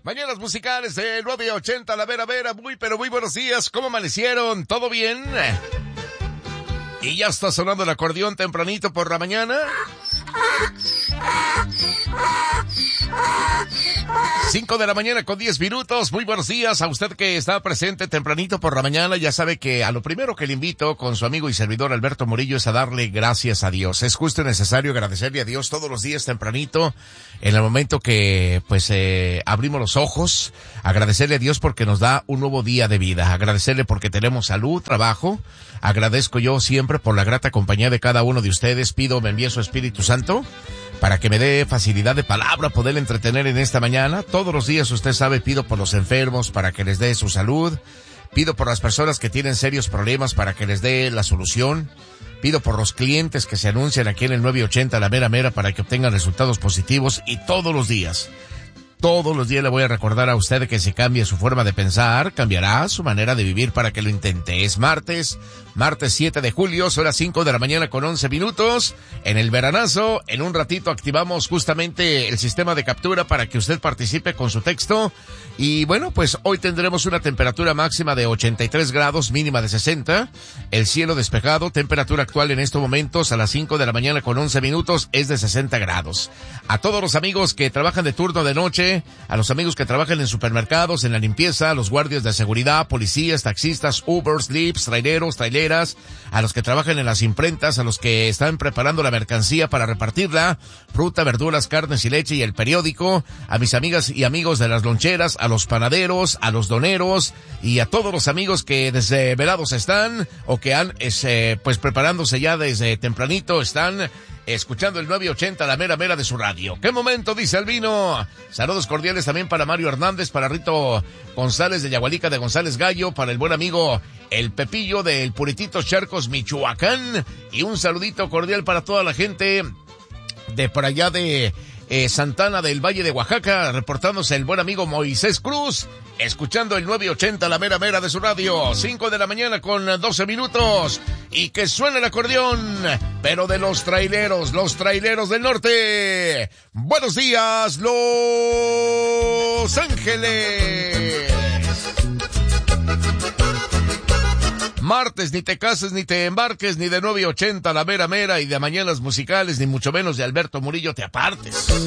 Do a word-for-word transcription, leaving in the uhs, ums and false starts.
Mañanas musicales de nueve ochenta, la vera vera, muy pero muy buenos días, ¿cómo amanecieron? ¿Todo bien? Y ya está sonando el acordeón tempranito por la mañana. Cinco de la mañana con diez minutos, muy buenos días a usted que está presente tempranito por la mañana. Ya sabe que a lo primero que le invito con su amigo y servidor Alberto Murillo es a darle gracias a Dios. Es justo y necesario agradecerle a Dios todos los días tempranito, en el momento que pues eh, abrimos los ojos, agradecerle a Dios porque nos da un nuevo día de vida, agradecerle porque tenemos salud, trabajo. Agradezco yo siempre por la grata compañía de cada uno de ustedes. Pido me envíe su Espíritu Santo para que me dé facilidad de palabra, poder entretener en esta mañana. Todos los días, usted sabe, pido por los enfermos para que les dé su salud. Pido por las personas que tienen serios problemas para que les dé la solución. Pido por los clientes que se anuncian aquí en el nueve ochenta, la mera mera, para que obtengan resultados positivos. Y todos los días, todos los días le voy a recordar a usted que si cambia su forma de pensar, cambiará su manera de vivir para que lo intente. Es martes, martes siete de julio, son las cinco de la mañana con once minutos. En el veranazo, en un ratito activamos justamente el sistema de captura para que usted participe con su texto. Y bueno, pues hoy tendremos una temperatura máxima de ochenta y tres grados, mínima de sesenta. El cielo despejado, temperatura actual en estos momentos a las cinco de la mañana con once minutos es de sesenta grados. A todos los amigos que trabajan de turno de noche, a los amigos que trabajan en supermercados, en la limpieza, a los guardias de seguridad, policías, taxistas, Ubers, Lyfts, traileros, traileras, a los que trabajan en las imprentas, a los que están preparando la mercancía para repartirla, fruta, verduras, carnes y leche y el periódico, a mis amigas y amigos de las loncheras, a los panaderos, a los doneros y a todos los amigos que desde velados están o que han eh, pues preparándose ya desde tempranito, están escuchando el nueve ochenta, la mera mera de su radio. ¿Qué momento? Dice Albino. Saludos cordiales también para Mario Hernández, para Rito González de Yagualica de González Gallo, para el buen amigo El Pepillo del Puritito Charcos, Michoacán, y un saludito cordial para toda la gente de por allá de eh, Santana del Valle de Oaxaca, reportándose el buen amigo Moisés Cruz, escuchando el nueve ochenta, la mera mera de su radio. Cinco de la mañana con doce minutos. Y que suene el acordeón, pero de los traileros, los traileros del norte. Buenos días, Los Ángeles. Martes, ni te cases, ni te embarques, ni de nueve ochenta, la mera mera, y de mañanas musicales, ni mucho menos de Alberto Murillo te apartes.